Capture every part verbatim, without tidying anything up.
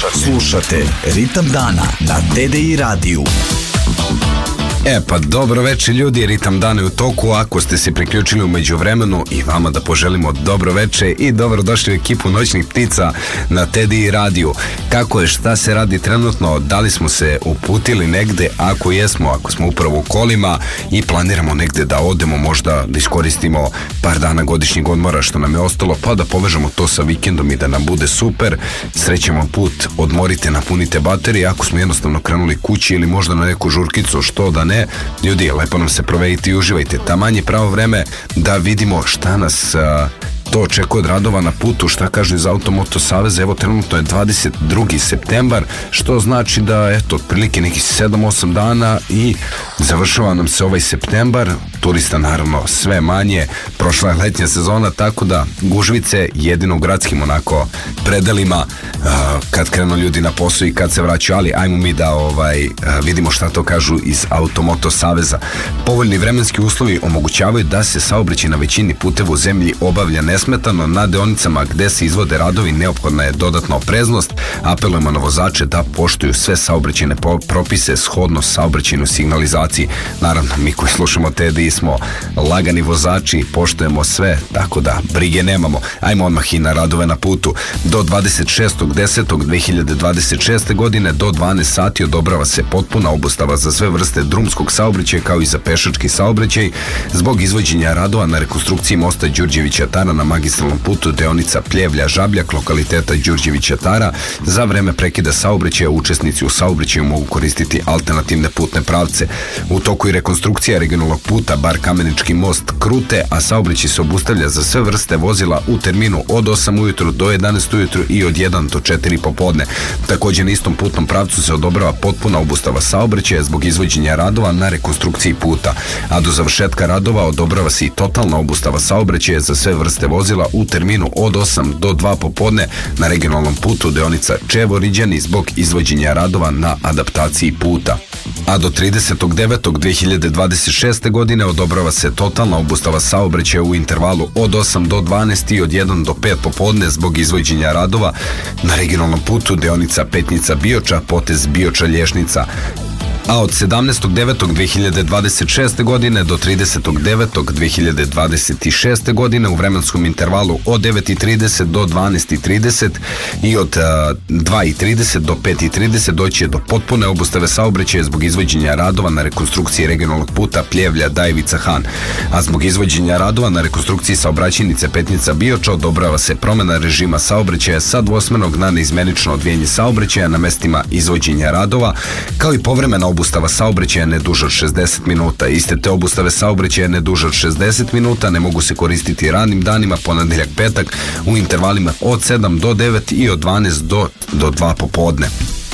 Slušate Ritam dana na T D I radiju. E pa dobro večer ljudi, Ritam dana je u toku. Ako ste se priključili u međuvremenu, i vama da poželimo dobro večer i dobrodošli u ekipu Noćnih ptica na T D I radiju. Kako je, šta se radi trenutno, da li smo se uputili negde? Ako jesmo, ako smo upravo u kolima i planiramo negde da odemo, možda da iskoristimo par dana godišnjeg odmora što nam je ostalo, pa da povežemo to sa vikendom i da nam bude super. Srećemo put, odmorite, napunite baterije. Ako smo jednostavno krenuli kući ili možda na neku žurkicu, što da ne, ljudi, lepo nam se provedite i uživajte. Taman je pravo vreme da vidimo šta nas a, to očekuje od radova na putu, šta kažu iz Automoto Saveza. Evo, trenutno je dvadeset drugi septembar, što znači da, eto, otprilike nekih sedam osam dana i završava nam se ovaj septembar. Turista naravno sve manje, prošla je letnja sezona, tako da gužvice jedino u gradskim onako predelima uh, kad krenu ljudi na posao i kad se vraćaju, ali ajmo mi da ovaj, uh, vidimo šta to kažu iz Automoto Saveza. Povoljni vremenski uslovi omogućavaju da se saobraćaj na većini puteva u zemlji obavlja nesmetano. Na deonicama gde se izvode radovi neophodna je dodatna opreznost. Apelujemo na vozače da poštuju sve saobraćajne propise shodno saobraćajnoj signalizaciji. Naravno, mi koji slušamo T D I smo lagani vozači, poštujemo sve, tako da brige nemamo. Ajmo odmah i na radove na putu. Do dvadeset šestog desetog dve hiljade dvadeset šeste. godine do dvanaest sati odobrava se potpuna obustava za sve vrste drumskog saobraćaja kao i za pešački saobraćaj zbog izvođenja radova na rekonstrukciji mosta Đurđevića Tara na magistralnom putu deonica Pljevlja-Žabljak lokaliteta Đurđevića Tara. Za vreme prekida saobraćaja učesnici u saobraćaju mogu koristiti alternativne putne pravce. U toku i rekonstrukcija regionalnog puta Bar Kamenički most Krute, a saobraćaj se obustavlja za sve vrste vozila u terminu od osam ujutru do jedanaest ujutru i od jedan do četiri popodne. Također na istom putnom pravcu se odobrava potpuna obustava saobraćaja zbog izvođenja radova na rekonstrukciji puta, a do završetka radova odobrava se i totalna obustava saobraćaja za sve vrste vozila u terminu od osam do dva popodne na regionalnom putu deonica Čevo-Riđani zbog izvođenja radova na adaptaciji puta. A do tridesetog devetog dve hiljade dvadeset šeste. godine odobrava se totalna obustava saobraćaja u intervalu od osam do dvanaest i od jedan do pet popodne zbog izvođenja radova na regionalnom putu deonica Petnica-Bioča, potez Bioča-Lješnica. A od sedamnaestog devetog dve hiljade dvadeset šeste. godine do tridesetog devetog dve hiljade dvadeset šeste. godine u vremenskom intervalu od devet i trideset do dvanaest i trideset i od uh, dva i trideset do pet i trideset doći je do potpune obustave saobraćaja zbog izvođenja radova na rekonstrukciji regionalnog puta Pljevlja-Dajevica-Han. A zbog izvođenja radova na rekonstrukciji saobraćajnice Petnica-Bioča odobrava se promena režima saobraćaja sa dvosmernog na neizmenično odvijanje saobraćaja na mestima izvođenja radova, kao i povremena obustava saobraćaja ne duže od šezdeset minuta. Iste te obustave saobraćaja ne duže od šezdeset minuta ne mogu se koristiti ranim danima, ponedeljak, petak, u intervalima od sedam do devet i od dvanaest do, do dva popodne.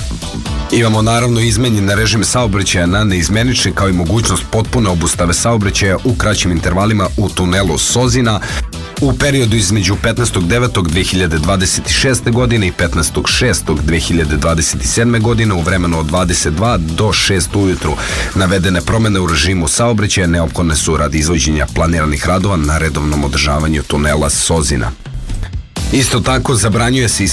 Imamo naravno izmenjene režime saobraćaja na neizmenični, kao i mogućnost potpune obustave saobraćaja u kraćim intervalima u tunelu Sozina u periodu između petnaestog devetog dve hiljade dvadeset šeste. godine i petnaestog šestog dve hiljade dvadeset sedme. godine u vremenu od dvadeset dva do šest ujutru. Navedene promene u režimu saobraćaja neophodne su radi izvođenja planiranih radova na redovnom održavanju tunela Sozina. Isto tako zabranjuje se